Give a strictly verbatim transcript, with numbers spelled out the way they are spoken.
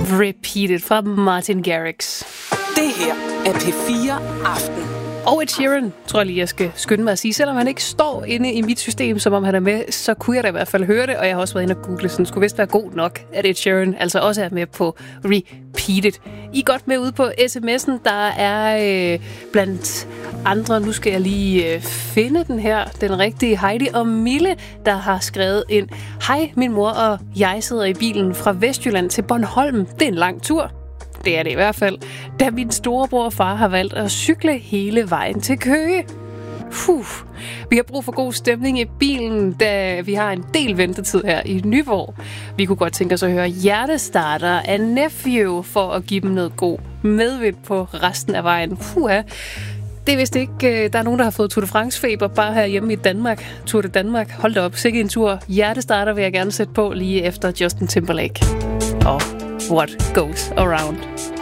Repeated fra Martin Garrix. Det her er P fire Aften. Og Ed Sheeran, tror jeg lige, jeg skal skynde mig at sige. Selvom han ikke står inde i mit system, som om han er med, så kunne jeg da i hvert fald høre det. Og jeg har også været inde og google, så den skulle vist være god nok, at Ed Sheeran altså også er med på Repeated. I er godt med ude på sms'en. Der er øh, blandt andre, nu skal jeg lige øh, finde den her, den rigtige Heidi og Mille, der har skrevet ind. Hej, min mor og jeg sidder i bilen fra Vestjylland til Bornholm. Det er en lang tur. Det er det i hvert fald, da min storebror og far har valgt at cykle hele vejen til Køge. Puh. Vi har brug for god stemning i bilen, da vi har en del ventetid her i Nyborg. Vi kunne godt tænke os at høre Hjertestarter af Nephew for at give dem noget god medvind på resten af vejen. Puh. Det er vist ikke, der er nogen, der har fået Tour de France-feber bare herhjemme i Danmark. Tour de Danmark. Hold da op, sikke en tur. Hjertestarter vil jeg gerne sætte på lige efter Justin Timberlake. Og What Goes Around.